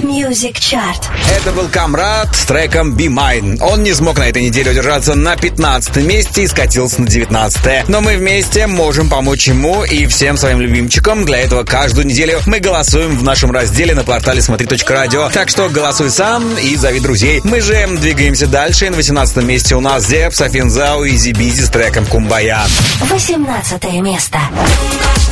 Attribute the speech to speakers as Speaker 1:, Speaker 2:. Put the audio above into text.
Speaker 1: Music Chart.
Speaker 2: Это был Камрад с треком Be Mine. Он не смог на этой неделе удержаться на 15-м месте и скатился на 19-е. Но мы вместе можем помочь ему и всем своим любимчикам. Для этого каждую неделю мы голосуем в нашем разделе на портале смотри.радио. Так что голосуй сам и зови друзей. Мы же двигаемся дальше. На 18-м месте у нас Зеп, Софин Зау и Изи Бизи с треком Кумбая.
Speaker 1: 18 место.